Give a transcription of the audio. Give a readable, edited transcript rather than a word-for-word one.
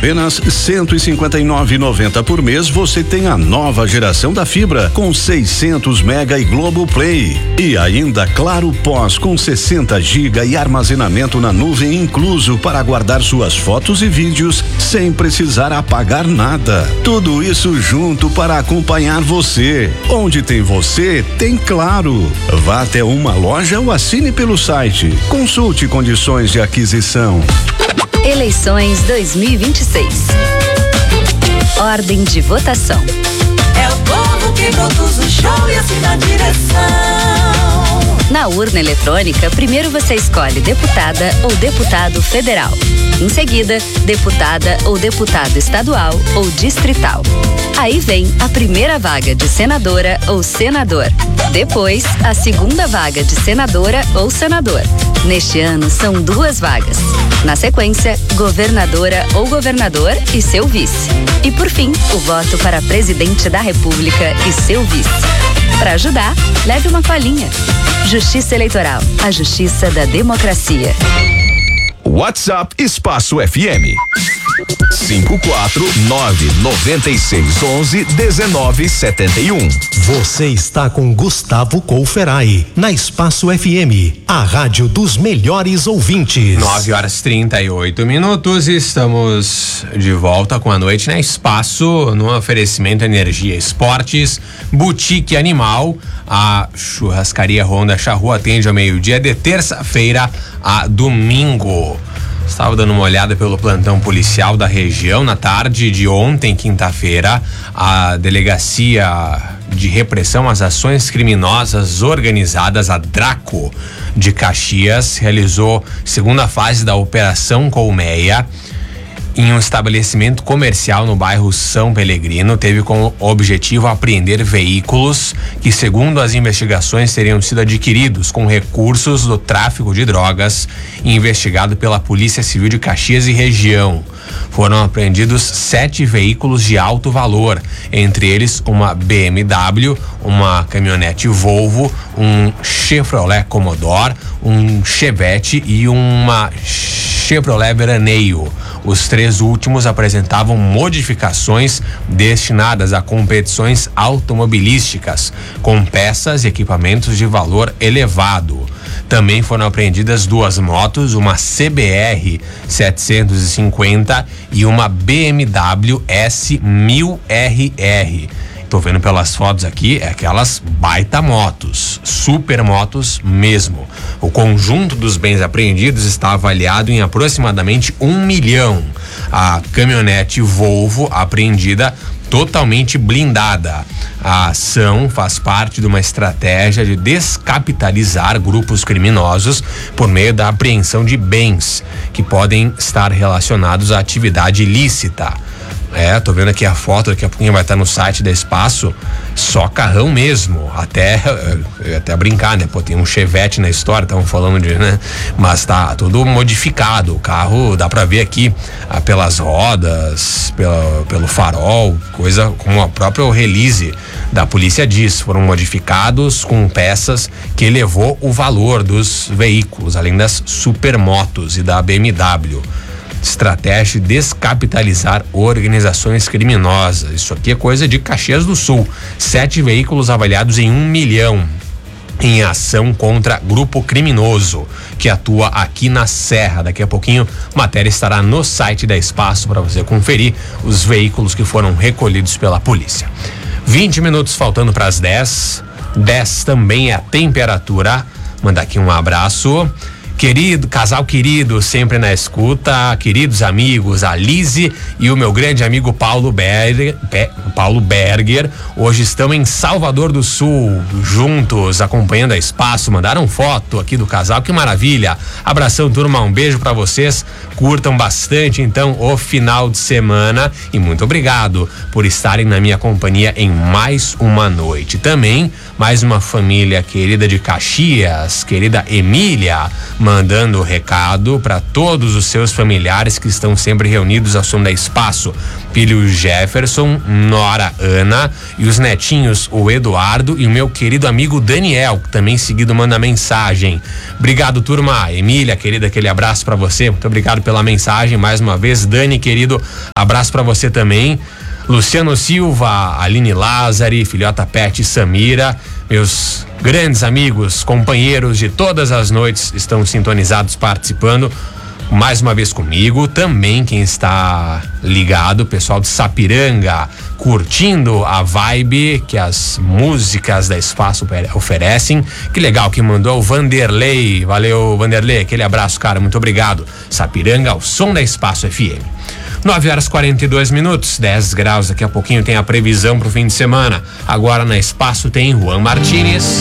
apenas R$ 159,90 por mês, você tem a nova geração da fibra com 600 mega e Globoplay. E ainda Claro Pós com 60 GB e armazenamento na nuvem incluso para guardar suas fotos e vídeos sem precisar apagar nada. Tudo isso junto para acompanhar você. Onde tem você, tem Claro. Vá até uma loja ou assine pelo site. Consulte condições de aquisição. Eleições 2026. Ordem de votação. É o povo que produz o show e assina a direção. Na urna eletrônica, primeiro você escolhe deputada ou deputado federal. Em seguida, deputada ou deputado estadual ou distrital. Aí vem a primeira vaga de senadora ou senador. Depois, a segunda vaga de senadora ou senador. Neste ano, são 2 vagas. Na sequência, governadora ou governador e seu vice. E por fim, o voto para presidente da República e seu vice. Para ajudar, leve uma colinha. Justiça Eleitoral, a justiça da democracia. WhatsApp Espaço FM 549-9611-1971. Você está com Gustavo Couferai na Espaço FM, a rádio dos melhores ouvintes. 9h38. Estamos de volta com a noite na Espaço, no oferecimento Energia Esportes, Boutique Animal. A churrascaria Honda Charrua atende ao meio-dia de terça-feira a domingo. Estava dando uma olhada pelo plantão policial da região na tarde de ontem, quinta-feira. A Delegacia de Repressão às Ações Criminosas Organizadas, a DRACO de Caxias, realizou segunda fase da Operação Colmeia em um estabelecimento comercial no bairro São Pelegrino. Teve como objetivo apreender veículos que, segundo as investigações, teriam sido adquiridos com recursos do tráfico de drogas e investigado pela Polícia Civil de Caxias e região. Foram apreendidos 7 veículos de alto valor, entre eles uma BMW, uma caminhonete Volvo, um Chevrolet Commodore, um Chevette e uma Chevrolet Veraneio. Os 3 últimos apresentavam modificações destinadas a competições automobilísticas, com peças e equipamentos de valor elevado. Também foram apreendidas 2 motos, uma CBR 750 e uma BMW S1000RR. Tô vendo pelas fotos aqui, é aquelas baita motos, super motos mesmo. O conjunto dos bens apreendidos está avaliado em aproximadamente 1 milhão. A caminhonete Volvo apreendida totalmente blindada. A ação faz parte de uma estratégia de descapitalizar grupos criminosos por meio da apreensão de bens que podem estar relacionados à atividade ilícita. Tô vendo aqui a foto, daqui a pouquinho vai estar no site da Espaço, só carrão mesmo, até brincar, né? Pô, tem um Chevette na história, estavam falando de, né? Mas tá tudo modificado, o carro dá pra ver aqui pelas rodas, pelo farol, coisa como a própria release da polícia diz, foram modificados com peças que elevou o valor dos veículos, além das supermotos e da BMW. Estratégia de descapitalizar organizações criminosas. Isso aqui é coisa de Caxias do Sul. 7 veículos avaliados em 1 milhão em ação contra grupo criminoso que atua aqui na Serra. Daqui a pouquinho a matéria estará no site da Espaço para você conferir os veículos que foram recolhidos pela polícia. 20 minutos faltando para as 10. 10 também é a temperatura. Mandar aqui um abraço. Querido, casal querido, sempre na escuta, queridos amigos, a Lise e o meu grande amigo Paulo Berger, hoje estão em Salvador do Sul, juntos, acompanhando a Espaço, mandaram foto aqui do casal, que maravilha, abração turma, um beijo pra vocês, curtam bastante então o final de semana e muito obrigado por estarem na minha companhia em mais uma noite. Também, mais uma família querida de Caxias, querida Emília, mandando recado para todos os seus familiares que estão sempre reunidos ao som da Espaço. Filho Jefferson, nora Ana e os netinhos, o Eduardo e o meu querido amigo Daniel, que também seguido manda mensagem. Obrigado, turma. Emília, querida, aquele abraço para você. Muito obrigado pela mensagem mais uma vez. Dani, querido, abraço para você também. Luciano Silva, Aline Lázari, filhota Pet, Samira, meus grandes amigos, companheiros de todas as noites estão sintonizados, participando mais uma vez comigo. Também quem está ligado, pessoal de Sapiranga, curtindo a vibe que as músicas da Espaço oferecem. Que legal, que mandou o Vanderlei. Valeu, Vanderlei, aquele abraço, cara, muito obrigado. Sapiranga, ao som da Espaço FM. 9h42, 10 graus. Daqui a pouquinho tem a previsão pro fim de semana. Agora na Espaço tem Juan Martínez.